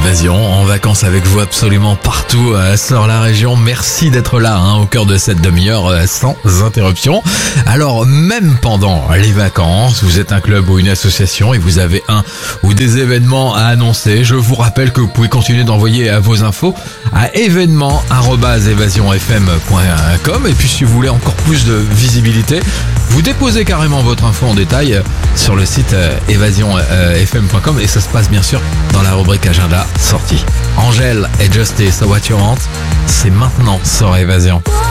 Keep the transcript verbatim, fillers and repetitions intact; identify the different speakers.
Speaker 1: Évasion, en vacances avec vous absolument partout euh, sur la région. Merci d'être là hein, au cœur de cette demi-heure euh, sans interruption. Alors même pendant les vacances, vous êtes un club ou une association et vous avez un ou des événements à annoncer, je vous rappelle que vous pouvez continuer d'envoyer à vos infos à événements arobase évasion f m point com. Et puis si vous voulez encore plus de visibilité, vous déposez carrément votre info en détail sur le site euh, évasion f m point com et ça se passe bien sûr dans la rubrique agenda sortie. Angèle et Justice, What You Want, c'est maintenant sur Évasion.